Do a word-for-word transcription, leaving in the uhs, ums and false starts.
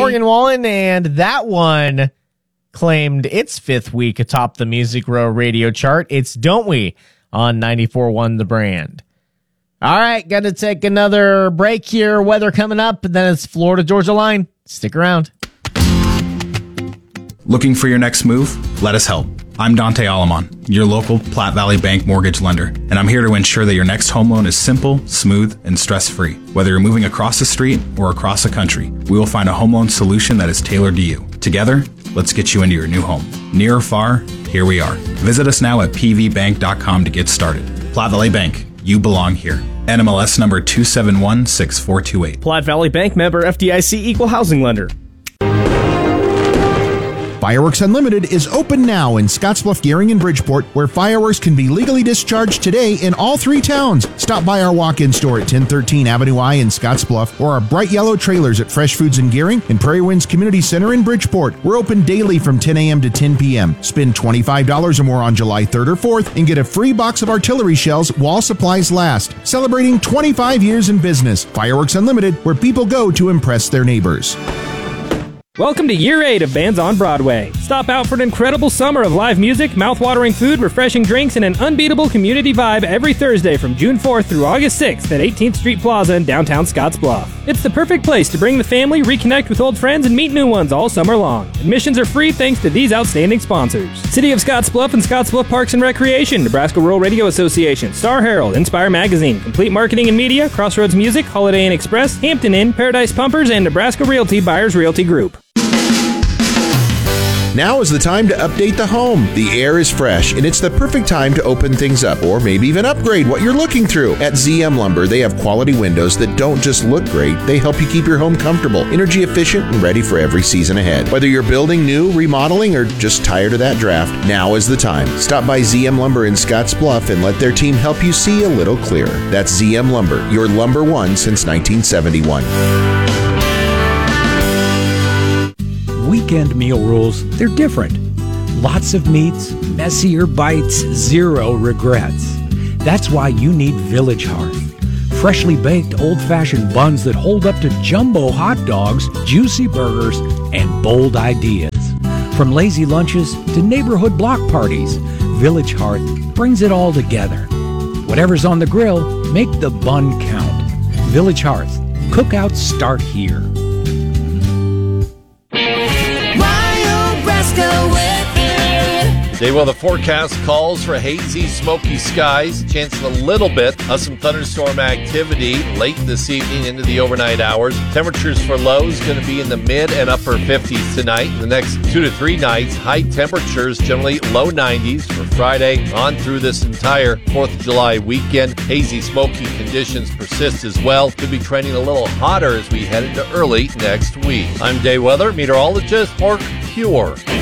Morgan Wallen, and that one claimed its fifth week atop the Music Row radio chart. It's Don't We on ninety-four point one The Brand. All right, got to take another break here. Weather coming up, and then it's Florida Georgia line. Stick around. Looking for your next move? Let us help. I'm Dante Alamon, your local Platte Valley Bank mortgage lender, and I'm here to ensure that your next home loan is simple, smooth, and stress-free. Whether you're moving across the street or across the country, we will find a home loan solution that is tailored to you. Together, let's get you into your new home. Near or far, here we are. Visit us now at p v bank dot com to get started. Platte Valley Bank, you belong here. N M L S number two seven one six four two eight. Platte Valley Bank, member F D I C, equal housing lender. Fireworks Unlimited is open now in Scottsbluff, Gearing, and Bridgeport, where fireworks can be legally discharged today in all three towns. Stop by our walk-in store at ten thirteen Avenue I in Scottsbluff, or our bright yellow trailers at Fresh Foods in Gearing and Prairie Winds Community Center in Bridgeport. We're open daily from ten a.m. to ten p.m. Spend twenty-five dollars or more on July third or fourth and get a free box of artillery shells while supplies last. Celebrating twenty-five years in business. Fireworks Unlimited, where people go to impress their neighbors. Welcome to Year eight of Bands on Broadway. Stop out for an incredible summer of live music, mouth-watering food, refreshing drinks, and an unbeatable community vibe every Thursday from June fourth through August sixth at eighteenth Street Plaza in downtown Scottsbluff. It's the perfect place to bring the family, reconnect with old friends, and meet new ones all summer long. Admissions are free thanks to these outstanding sponsors: City of Scottsbluff and Scottsbluff Parks and Recreation, Nebraska Rural Radio Association, Star Herald, Inspire Magazine, Complete Marketing and Media, Crossroads Music, Holiday Inn Express, Hampton Inn, Paradise Pumpers, and Nebraska Realty Buyers Realty Group. Now is the time to update the home. The air is fresh, and it's the perfect time to open things up or maybe even upgrade what you're looking through. At Z M Lumber, they have quality windows that don't just look great, they help you keep your home comfortable, energy efficient, and ready for every season ahead. Whether you're building new, remodeling, or just tired of that draft, now is the time. Stop by Z M Lumber in Scottsbluff and let their team help you see a little clearer. That's Z M Lumber, your lumber one since nineteen seventy-one. Weekend meal rules, they're different. Lots of meats, messier bites, zero regrets. That's why you need Village Hearth. Freshly baked old-fashioned buns that hold up to jumbo hot dogs, juicy burgers, and bold ideas. From lazy lunches to neighborhood block parties, Village Hearth brings it all together. Whatever's on the grill, make the bun count. Village Hearth. Cookouts start here. Today, well, the forecast calls for hazy, smoky skies, chance of a little bit of some thunderstorm activity late this evening into the overnight hours. Temperatures for lows going to be in the mid and upper fifties tonight. The next two to three nights, high temperatures, generally low nineties for Friday on through this entire fourth of July weekend. Hazy, smoky conditions persist as well. Could be trending a little hotter as we head into early next week. I'm Day Weather Meteorologist Mark Pure.